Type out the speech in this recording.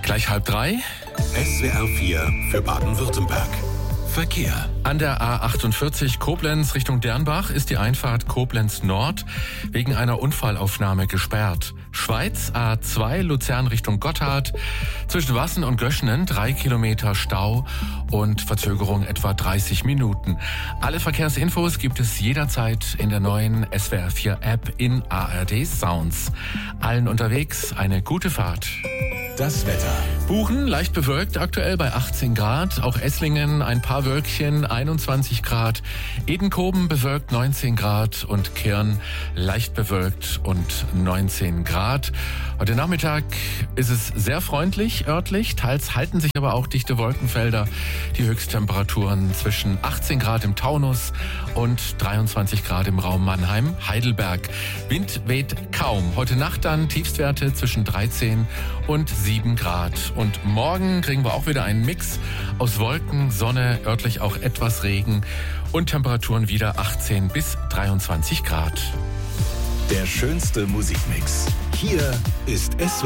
Gleich 2:30. SWR 4 für Baden-Württemberg. Verkehr. An der A48 Koblenz Richtung Dernbach ist die Einfahrt Koblenz Nord wegen einer Unfallaufnahme gesperrt. Schweiz A2 Luzern Richtung Gotthard. Zwischen Wassen und Göschenen 3 Kilometer Stau und Verzögerung etwa 30 Minuten. Alle Verkehrsinfos gibt es jederzeit in der neuen SWR 4 App in ARD Sounds. Allen unterwegs eine gute Fahrt. Das Wetter. Buchen leicht bewölkt, aktuell bei 18 Grad. Auch Esslingen ein paar Wölkchen, 21 Grad. Edenkoben bewölkt 19 Grad und Kirn leicht bewölkt und 19 Grad. Heute Nachmittag ist es sehr freundlich örtlich. Teils halten sich aber auch dichte Wolkenfelder. Die Höchsttemperaturen zwischen 18 Grad im Taunus und 23 Grad im Raum Mannheim-Heidelberg. Wind weht kaum. Heute Nacht dann Tiefstwerte zwischen 13 und 7 Grad. Und morgen kriegen wir auch wieder einen Mix aus Wolken, Sonne, örtlich auch etwas Regen und Temperaturen wieder 18 bis 23 Grad. Der schönste Musikmix. Hier ist SWR